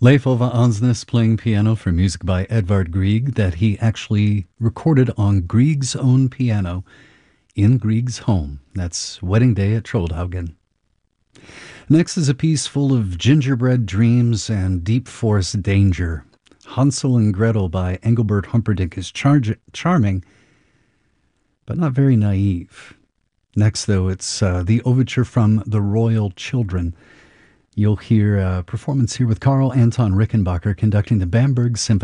Leif Ove Ansnes playing piano for music by Edvard Grieg that he actually recorded on Grieg's own piano in Grieg's home. That's Wedding Day at Troldhaugen. Next is a piece full of gingerbread dreams and deep forest danger. Hansel and Gretel by Engelbert Humperdinck is charming, but not very naive. Next, though, it's the overture from The Royal Children. You'll hear a performance here with Karl Anton Rickenbacker conducting the Bamberg Symphony.